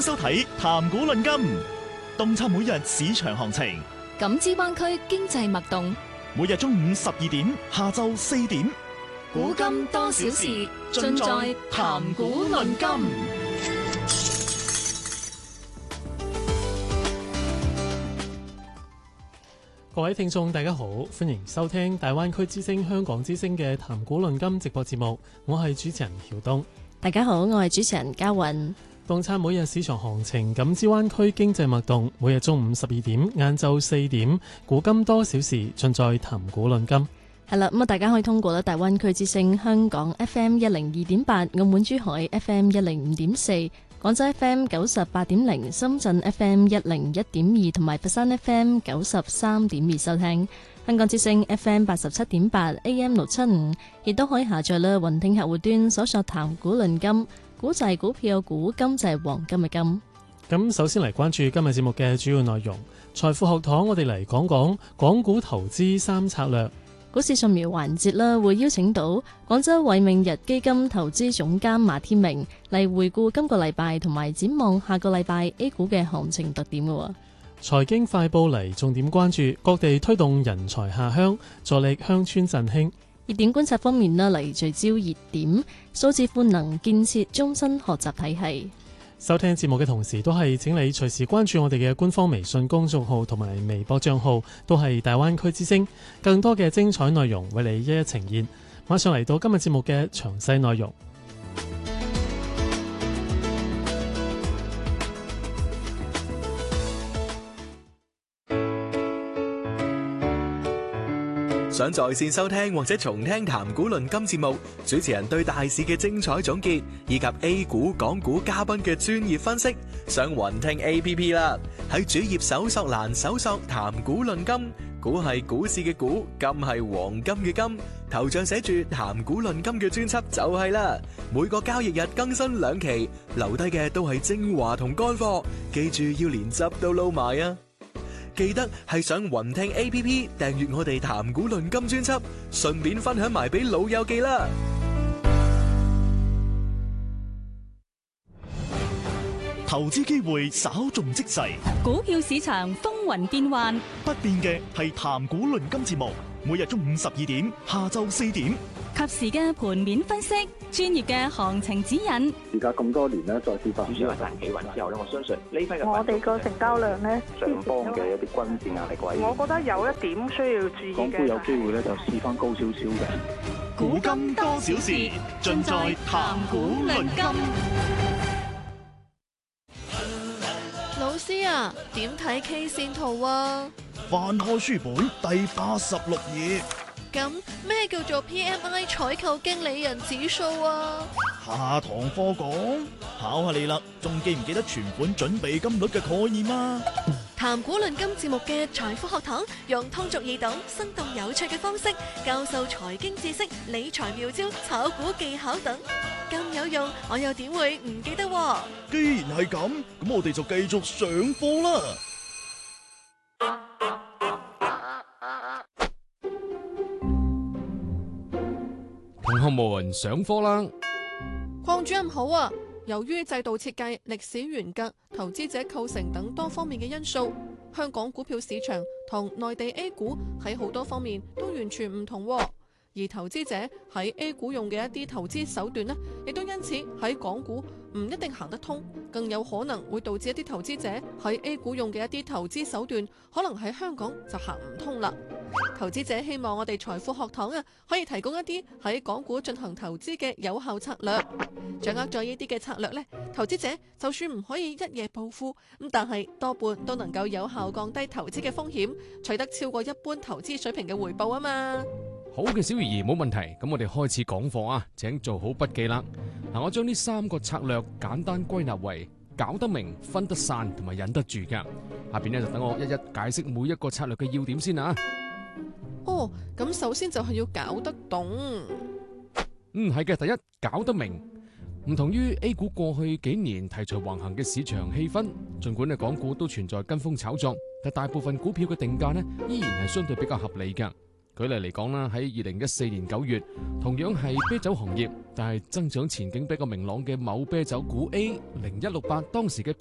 收睇談股論金，洞察每日市場行情， 感知灣區經濟脈動。 每日中午12點，下晝4點， 古今多少事，盡在談股論金。 各位聽眾大家好，歡迎收聽大灣區之聲香港之聲嘅談股論金直播節目，我係主持人曉東。 大家好，我係主持人嘉韻。 洞察每日市場行情，感知灣區經濟脈動，每日中午12點，晏晝4點，古今多少事，盡在談股論金。 係啦，咁大家可以通過大灣區之聲香港 FM 102.8、澳門珠海 FM 105.4、廣州 FM 98.0、深圳 FM 101.2同埋佛山 FM 93.2收聽。香港之聲 FM 87.8、AM 675，亦都可以下載啦。雲聽客戶端搜索談股論金，股就係股票股，金就係黃金嘅金。 咁首先嚟關注今日節目嘅主要內容。財富學堂，我哋嚟講講港股投資三策略。 股市掃描環節啦，會邀請到廣州偉明日基金投資總監馬天明嚟回顧今個禮拜同埋展望下個禮拜 A 股嘅行情特點嘅。 財經快報嚟重點關注各地推動人才下鄉，助力鄉村振興。 熱點觀察方面啦，嚟聚焦熱點數字賦能建設終身學習體系。 收聽節目嘅同時，都係請你隨時關注我哋嘅官方微信公眾號同埋微博賬號，都係大灣區之聲，更多嘅精彩內容為你一一呈現。馬上嚟到今日節目嘅詳細內容。 想在線收聽或者重聽談股論金節目，主持人對大市嘅精彩總結，以及 A 股、港股嘉賓嘅專業分析，上雲聽 APP 啦。喺主頁搜索欄搜索談股論金，股係股市嘅股，金係黃金嘅金，頭像寫住談股論金嘅專輯就係啦。每個交易日更新2期，留低嘅都係精華同乾貨，記住要連汁都撈埋啊！記得係上雲聽 APP 訂閱我哋談股論金專輯，順便分享埋俾老友記啦。 投資機會稍縱即逝， 股票市場風雲變幻， 不變嘅係談股論金節目，每日中午12點，下晝4點， 及時嘅盤面分析，專業嘅行情指引。 而家咁多年咧，再次發展主要係大企穩之後咧，我相信呢批嘅我哋個成交量咧， 上方嘅一啲均線壓力位， 我覺得有一點需要注意嘅。 港股有機會咧就試翻高少少嘅。 古今多少事，盡在談股論金。 老師啊，點睇 K 線圖啊？ 翻開書本第86頁。 咁咩叫做 PMI 採購經理人指數啊？ 下堂課講，考下你啦，仲記唔記得存款準備金率嘅概念啊？ 談股論金節目嘅財富學堂，用通俗易懂、生動有趣嘅方式教授財經知識、理財妙招、炒股技巧等，咁有用，我又點會唔記得喎？ 既然係咁，咁我哋就繼續上課啦。 同學們上課啦！ 鄺主任好啊！由於制度設計、歷史沿革、投資者構成等多方面嘅因素，香港股票市場同內地 A 股喺好多方面都完全唔同喎。而投資者喺 A 股用嘅一啲投資手段呢，亦都因此喺港股唔一定行得通，更有可能會導致一啲投資者喺 A 股用嘅一啲投資手段，可能喺香港就行唔通啦。投資者希望我哋財富學堂可以提供一啲喺港股進行投資嘅有效策略。掌握咗呢啲嘅策略呢，投資者就算唔可以一夜暴富，咁但係多半都能夠有效降低投資嘅風險，取得超過一般投資水平嘅回報啊嘛。 好嘅，小儀冇問題。咁我哋開始講課啊，請做好筆記啦。我將呢3個策略簡單歸納為搞得明、分得散同埋忍得住㗎。下邊呢就等我一一解釋每一個策略嘅要點先啊。 哦，咁首先就係要搞得懂。 係嘅，第一，搞得明。唔同於 A 股過去幾年題材橫行嘅市場氣氛，盡管港股都存在跟風炒作，但大部分股票嘅定價呢依然係相對比較合理㗎。舉例嚟講啦，喺2014年9月，同樣係啤酒行業，但係增長前景比較明朗嘅某啤酒股 A0168，當時嘅